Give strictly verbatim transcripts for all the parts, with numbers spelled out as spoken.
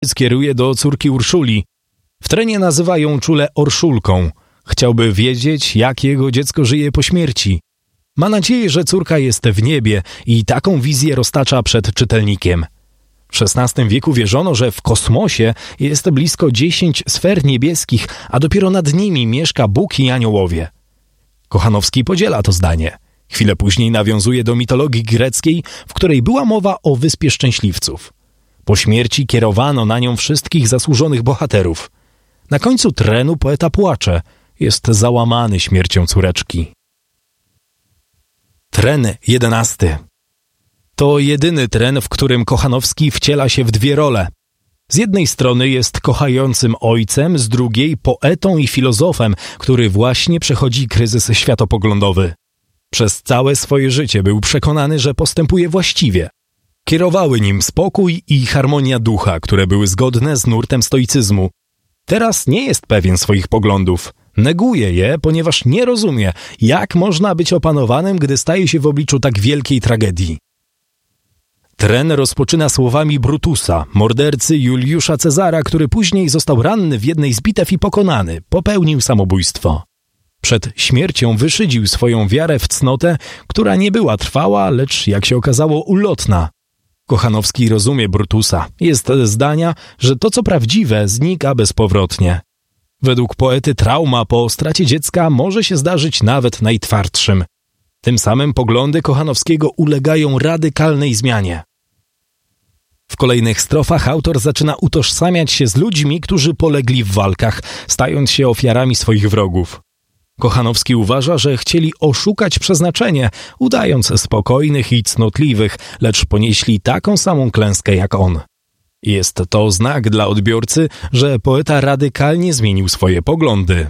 skieruje do córki Urszuli. W trenie nazywa ją czule Orszulką. Chciałby wiedzieć, jak jego dziecko żyje po śmierci. Ma nadzieję, że córka jest w niebie i taką wizję roztacza przed czytelnikiem. W szesnastym wieku wierzono, że w kosmosie jest blisko dziesięć sfer niebieskich, a dopiero nad nimi mieszka Bóg i aniołowie. Kochanowski podziela to zdanie. Chwilę później nawiązuje do mitologii greckiej, w której była mowa o Wyspie Szczęśliwców. Po śmierci kierowano na nią wszystkich zasłużonych bohaterów. Na końcu trenu poeta płacze. Jest załamany śmiercią córeczki. Tren jedenasty. To jedyny tren, w którym Kochanowski wciela się w dwie role. Z jednej strony jest kochającym ojcem, z drugiej poetą i filozofem, który właśnie przechodzi kryzys światopoglądowy. Przez całe swoje życie był przekonany, że postępuje właściwie. Kierowały nim spokój i harmonia ducha, które były zgodne z nurtem stoicyzmu. Teraz nie jest pewien swoich poglądów. Neguje je, ponieważ nie rozumie, jak można być opanowanym, gdy staje się w obliczu tak wielkiej tragedii. Tren rozpoczyna słowami Brutusa, mordercy Juliusza Cezara, który później został ranny w jednej z bitew i pokonany, popełnił samobójstwo. Przed śmiercią wyszydził swoją wiarę w cnotę, która nie była trwała, lecz jak się okazało ulotna. Kochanowski rozumie Brutusa. Jest zdania, że to co prawdziwe znika bezpowrotnie. Według poety trauma po stracie dziecka może się zdarzyć nawet najtwardszym. Tym samym poglądy Kochanowskiego ulegają radykalnej zmianie. W kolejnych strofach autor zaczyna utożsamiać się z ludźmi, którzy polegli w walkach, stając się ofiarami swoich wrogów. Kochanowski uważa, że chcieli oszukać przeznaczenie, udając spokojnych i cnotliwych, lecz ponieśli taką samą klęskę jak on. Jest to znak dla odbiorcy, że poeta radykalnie zmienił swoje poglądy.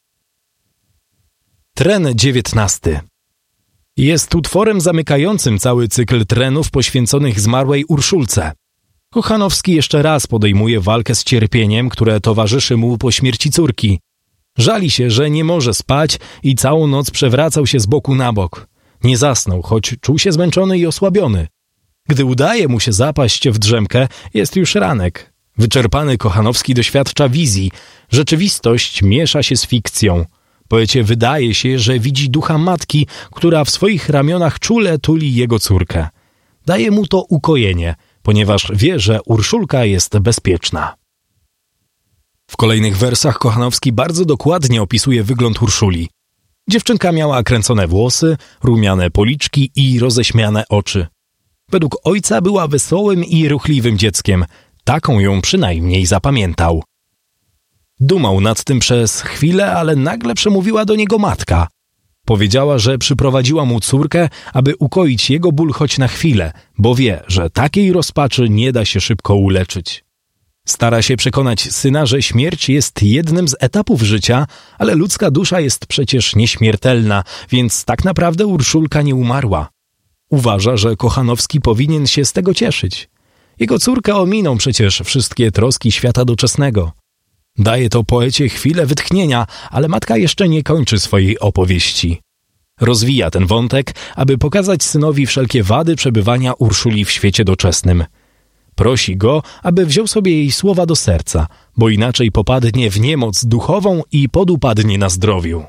Tren dziewiętnasty. Jest utworem zamykającym cały cykl trenów poświęconych zmarłej Urszulce. Kochanowski jeszcze raz podejmuje walkę z cierpieniem, które towarzyszy mu po śmierci córki. Żali się, że nie może spać i całą noc przewracał się z boku na bok. Nie zasnął, choć czuł się zmęczony i osłabiony. Gdy udaje mu się zapaść w drzemkę, jest już ranek. Wyczerpany Kochanowski doświadcza wizji. Rzeczywistość miesza się z fikcją. Poecie wydaje się, że widzi ducha matki, która w swoich ramionach czule tuli jego córkę. Daje mu to ukojenie, ponieważ wie, że Urszulka jest bezpieczna. W kolejnych wersach Kochanowski bardzo dokładnie opisuje wygląd Urszuli. Dziewczynka miała kręcone włosy, rumiane policzki i roześmiane oczy. Według ojca była wesołym i ruchliwym dzieckiem. Taką ją przynajmniej zapamiętał. Dumał nad tym przez chwilę, ale nagle przemówiła do niego matka. Powiedziała, że przyprowadziła mu córkę, aby ukoić jego ból choć na chwilę, bo wie, że takiej rozpaczy nie da się szybko uleczyć. Stara się przekonać syna, że śmierć jest jednym z etapów życia, ale ludzka dusza jest przecież nieśmiertelna, więc tak naprawdę Urszulka nie umarła. Uważa, że Kochanowski powinien się z tego cieszyć. Jego córkę ominą przecież wszystkie troski świata doczesnego. Daje to poecie chwilę wytchnienia, ale matka jeszcze nie kończy swojej opowieści. Rozwija ten wątek, aby pokazać synowi wszelkie wady przebywania Urszuli w świecie doczesnym. Prosi go, aby wziął sobie jej słowa do serca, bo inaczej popadnie w niemoc duchową i podupadnie na zdrowiu.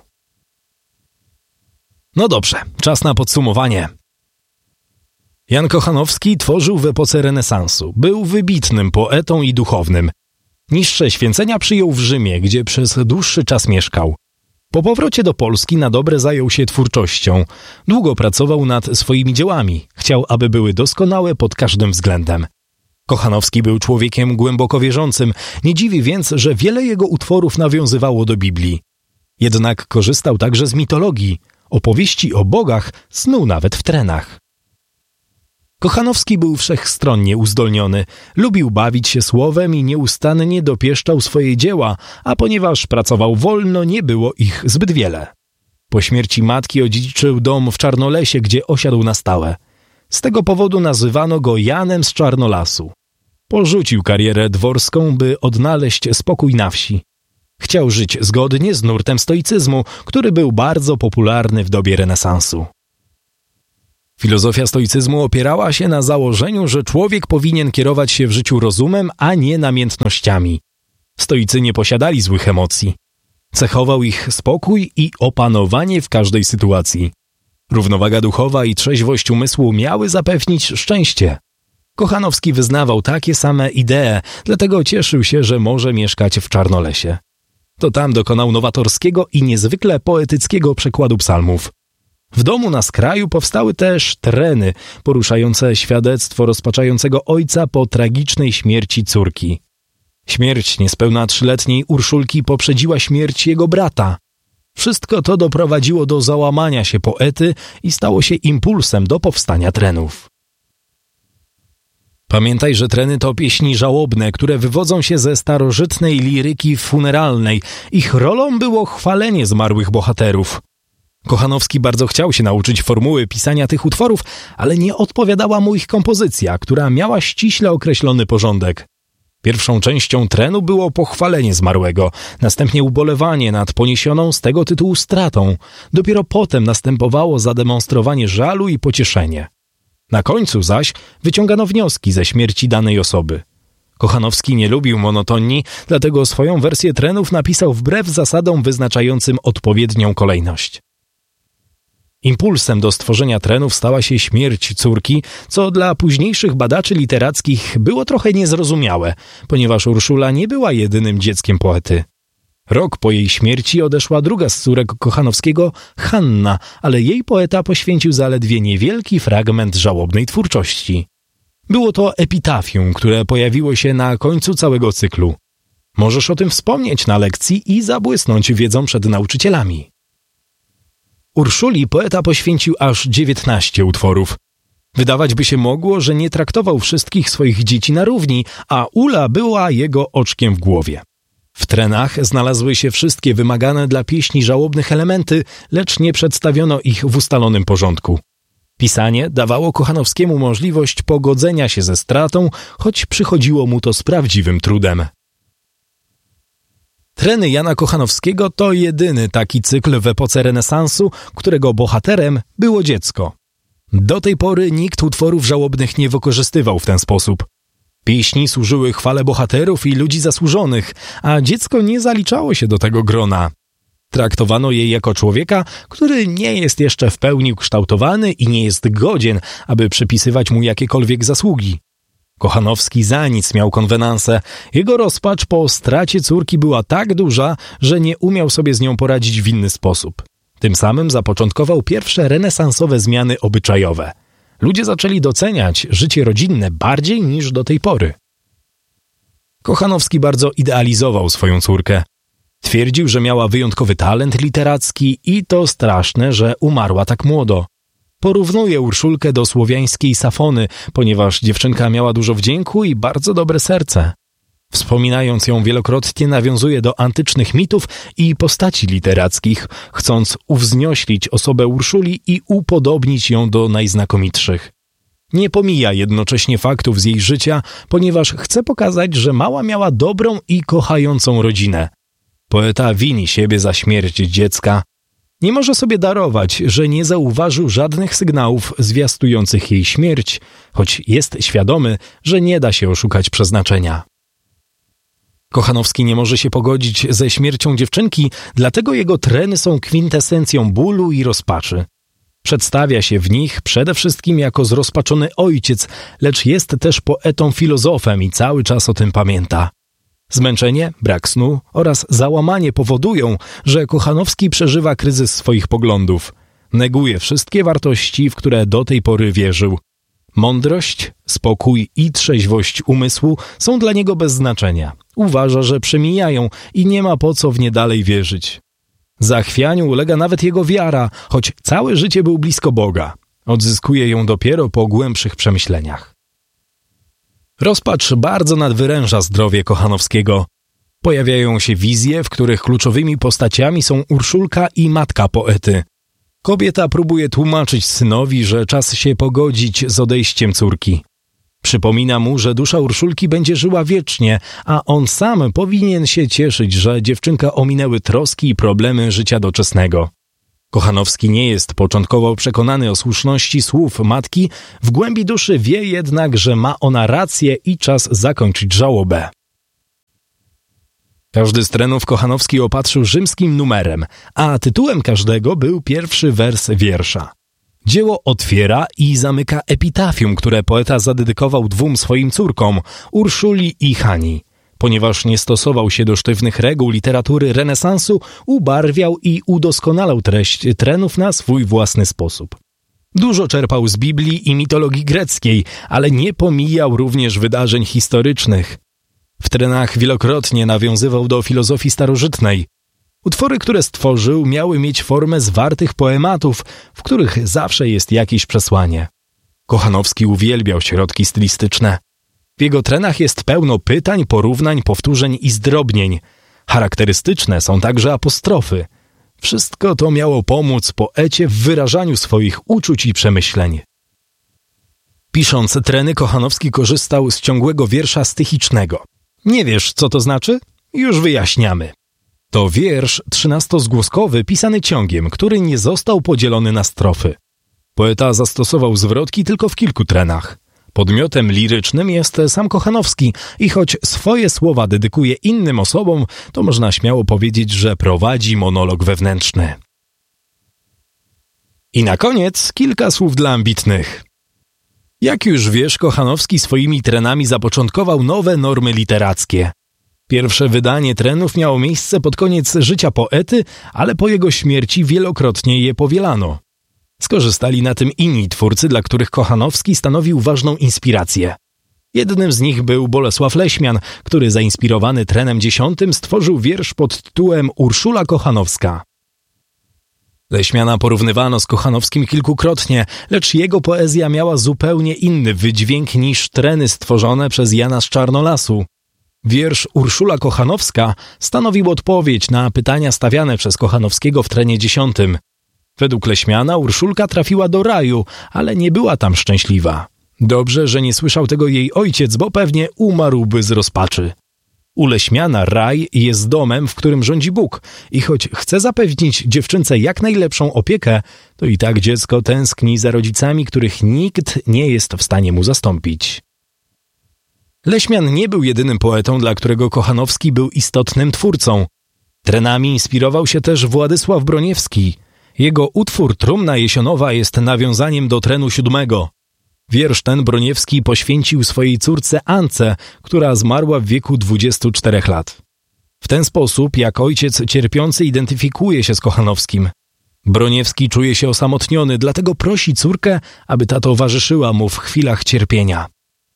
No dobrze, czas na podsumowanie. Jan Kochanowski tworzył w epoce renesansu. Był wybitnym poetą i duchownym. Niższe święcenia przyjął w Rzymie, gdzie przez dłuższy czas mieszkał. Po powrocie do Polski na dobre zajął się twórczością. Długo pracował nad swoimi dziełami. Chciał, aby były doskonałe pod każdym względem. Kochanowski był człowiekiem głęboko wierzącym. Nie dziwi więc, że wiele jego utworów nawiązywało do Biblii. Jednak korzystał także z mitologii. Opowieści o bogach snuł nawet w trenach. Kochanowski był wszechstronnie uzdolniony, lubił bawić się słowem i nieustannie dopieszczał swoje dzieła, a ponieważ pracował wolno, nie było ich zbyt wiele. Po śmierci matki odziedziczył dom w Czarnolesie, gdzie osiadł na stałe. Z tego powodu nazywano go Janem z Czarnolasu. Porzucił karierę dworską, by odnaleźć spokój na wsi. Chciał żyć zgodnie z nurtem stoicyzmu, który był bardzo popularny w dobie renesansu. Filozofia stoicyzmu opierała się na założeniu, że człowiek powinien kierować się w życiu rozumem, a nie namiętnościami. Stoicy nie posiadali złych emocji. Cechował ich spokój i opanowanie w każdej sytuacji. Równowaga duchowa i trzeźwość umysłu miały zapewnić szczęście. Kochanowski wyznawał takie same idee, dlatego cieszył się, że może mieszkać w Czarnolesie. To tam dokonał nowatorskiego i niezwykle poetyckiego przekładu psalmów. W domu na skraju powstały też treny poruszające świadectwo rozpaczającego ojca po tragicznej śmierci córki. Śmierć niespełna trzyletniej Urszulki poprzedziła śmierć jego brata. Wszystko to doprowadziło do załamania się poety i stało się impulsem do powstania trenów. Pamiętaj, że treny to pieśni żałobne, które wywodzą się ze starożytnej liryki funeralnej. Ich rolą było chwalenie zmarłych bohaterów. Kochanowski bardzo chciał się nauczyć formuły pisania tych utworów, ale nie odpowiadała mu ich kompozycja, która miała ściśle określony porządek. Pierwszą częścią trenu było pochwalenie zmarłego, następnie ubolewanie nad poniesioną z tego tytułu stratą. Dopiero potem następowało zademonstrowanie żalu i pocieszenie. Na końcu zaś wyciągano wnioski ze śmierci danej osoby. Kochanowski nie lubił monotonii, dlatego swoją wersję trenów napisał wbrew zasadom wyznaczającym odpowiednią kolejność. Impulsem do stworzenia trenów stała się śmierć córki, co dla późniejszych badaczy literackich było trochę niezrozumiałe, ponieważ Urszula nie była jedynym dzieckiem poety. Rok po jej śmierci odeszła druga z córek Kochanowskiego, Hanna, ale jej poeta poświęcił zaledwie niewielki fragment żałobnej twórczości. Było to epitafium, które pojawiło się na końcu całego cyklu. Możesz o tym wspomnieć na lekcji i zabłysnąć wiedzą przed nauczycielami. Urszuli poeta poświęcił aż dziewiętnaście utworów. Wydawać by się mogło, że nie traktował wszystkich swoich dzieci na równi, a Ula była jego oczkiem w głowie. W trenach znalazły się wszystkie wymagane dla pieśni żałobnych elementy, lecz nie przedstawiono ich w ustalonym porządku. Pisanie dawało Kochanowskiemu możliwość pogodzenia się ze stratą, choć przychodziło mu to z prawdziwym trudem. Treny Jana Kochanowskiego to jedyny taki cykl w epoce renesansu, którego bohaterem było dziecko. Do tej pory nikt utworów żałobnych nie wykorzystywał w ten sposób. Pieśni służyły chwale bohaterów i ludzi zasłużonych, a dziecko nie zaliczało się do tego grona. Traktowano je jako człowieka, który nie jest jeszcze w pełni ukształtowany i nie jest godzien, aby przypisywać mu jakiekolwiek zasługi. Kochanowski za nic miał konwenansę. Jego rozpacz po stracie córki była tak duża, że nie umiał sobie z nią poradzić w inny sposób. Tym samym zapoczątkował pierwsze renesansowe zmiany obyczajowe. Ludzie zaczęli doceniać życie rodzinne bardziej niż do tej pory. Kochanowski bardzo idealizował swoją córkę. Twierdził, że miała wyjątkowy talent literacki i to straszne, że umarła tak młodo. Porównuje Urszulkę do słowiańskiej Safony, ponieważ dziewczynka miała dużo wdzięku i bardzo dobre serce. Wspominając ją wielokrotnie nawiązuje do antycznych mitów i postaci literackich, chcąc uwznioślić osobę Urszuli i upodobnić ją do najznakomitszych. Nie pomija jednocześnie faktów z jej życia, ponieważ chce pokazać, że mała miała dobrą i kochającą rodzinę. Poeta wini siebie za śmierć dziecka. Nie może sobie darować, że nie zauważył żadnych sygnałów zwiastujących jej śmierć, choć jest świadomy, że nie da się oszukać przeznaczenia. Kochanowski nie może się pogodzić ze śmiercią dziewczynki, dlatego jego treny są kwintesencją bólu i rozpaczy. Przedstawia się w nich przede wszystkim jako zrozpaczony ojciec, lecz jest też poetą filozofem i cały czas o tym pamięta. Zmęczenie, brak snu oraz załamanie powodują, że Kochanowski przeżywa kryzys swoich poglądów. Neguje wszystkie wartości, w które do tej pory wierzył. Mądrość, spokój i trzeźwość umysłu są dla niego bez znaczenia. Uważa, że przemijają i nie ma po co w nie dalej wierzyć. Zachwianiu ulega nawet jego wiara, choć całe życie był blisko Boga. Odzyskuje ją dopiero po głębszych przemyśleniach. Rozpacz bardzo nadwyręża zdrowie Kochanowskiego. Pojawiają się wizje, w których kluczowymi postaciami są Urszulka i matka poety. Kobieta próbuje tłumaczyć synowi, że czas się pogodzić z odejściem córki. Przypomina mu, że dusza Urszulki będzie żyła wiecznie, a on sam powinien się cieszyć, że dziewczynka ominęły troski i problemy życia doczesnego. Kochanowski nie jest początkowo przekonany o słuszności słów matki, w głębi duszy wie jednak, że ma ona rację i czas zakończyć żałobę. Każdy z trenów Kochanowski opatrzył rzymskim numerem, a tytułem każdego był pierwszy wers wiersza. Dzieło otwiera i zamyka epitafium, które poeta zadedykował dwóm swoim córkom, Urszuli i Hani. Ponieważ nie stosował się do sztywnych reguł literatury renesansu, ubarwiał i udoskonalał treść trenów na swój własny sposób. Dużo czerpał z Biblii i mitologii greckiej, ale nie pomijał również wydarzeń historycznych. W trenach wielokrotnie nawiązywał do filozofii starożytnej. Utwory, które stworzył, miały mieć formę zwartych poematów, w których zawsze jest jakieś przesłanie. Kochanowski uwielbiał środki stylistyczne. W jego trenach jest pełno pytań, porównań, powtórzeń i zdrobnień. Charakterystyczne są także apostrofy. Wszystko to miało pomóc poecie w wyrażaniu swoich uczuć i przemyśleń. Pisząc treny, Kochanowski korzystał z ciągłego wiersza stychicznego. Nie wiesz, co to znaczy? Już wyjaśniamy. To wiersz trzynastozgłoskowy pisany ciągiem, który nie został podzielony na strofy. Poeta zastosował zwrotki tylko w kilku trenach. Podmiotem lirycznym jest sam Kochanowski i choć swoje słowa dedykuje innym osobom, to można śmiało powiedzieć, że prowadzi monolog wewnętrzny. I na koniec kilka słów dla ambitnych. Jak już wiesz, Kochanowski swoimi trenami zapoczątkował nowe normy literackie. Pierwsze wydanie trenów miało miejsce pod koniec życia poety, ale po jego śmierci wielokrotnie je powielano. Skorzystali na tym inni twórcy, dla których Kochanowski stanowił ważną inspirację. Jednym z nich był Bolesław Leśmian, który zainspirowany trenem dziesiątym stworzył wiersz pod tytułem Urszula Kochanowska. Leśmiana porównywano z Kochanowskim kilkukrotnie, lecz jego poezja miała zupełnie inny wydźwięk niż treny stworzone przez Jana z Czarnolasu. Wiersz Urszula Kochanowska stanowił odpowiedź na pytania stawiane przez Kochanowskiego w trenie dziesiątym. Według Leśmiana Urszulka trafiła do raju, ale nie była tam szczęśliwa. Dobrze, że nie słyszał tego jej ojciec, bo pewnie umarłby z rozpaczy. U Leśmiana raj jest domem, w którym rządzi Bóg i choć chce zapewnić dziewczynce jak najlepszą opiekę, to i tak dziecko tęskni za rodzicami, których nikt nie jest w stanie mu zastąpić. Leśmian nie był jedynym poetą, dla którego Kochanowski był istotnym twórcą. Trenami inspirował się też Władysław Broniewski. Jego utwór Trumna jesionowa jest nawiązaniem do trenu siódmego. Wiersz ten Broniewski poświęcił swojej córce Ance, która zmarła w wieku dwudziestu czterech lat. W ten sposób, jak ojciec cierpiący, identyfikuje się z Kochanowskim. Broniewski czuje się osamotniony, dlatego prosi córkę, aby ta towarzyszyła mu w chwilach cierpienia.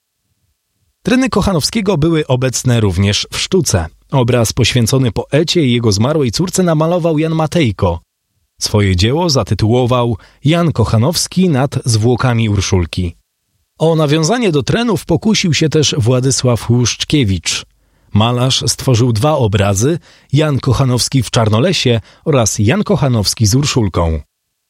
Treny Kochanowskiego były obecne również w sztuce. Obraz poświęcony poecie i jego zmarłej córce namalował Jan Matejko. Swoje dzieło zatytułował Jan Kochanowski nad zwłokami Urszulki. O nawiązanie do trenów pokusił się też Władysław Łuszczkiewicz. Malarz stworzył dwa obrazy, Jan Kochanowski w Czarnolesie oraz Jan Kochanowski z Urszulką.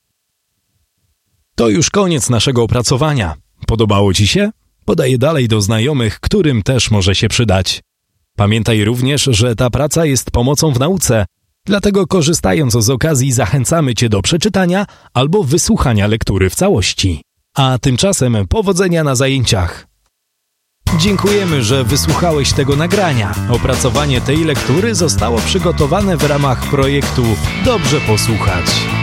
To już koniec naszego opracowania. Podobało Ci się? Podaję dalej do znajomych, którym też może się przydać. Pamiętaj również, że ta praca jest pomocą w nauce, dlatego korzystając z okazji zachęcamy Cię do przeczytania albo wysłuchania lektury w całości. A tymczasem powodzenia na zajęciach. Dziękujemy, że wysłuchałeś tego nagrania. Opracowanie tej lektury zostało przygotowane w ramach projektu Dobrze posłuchać.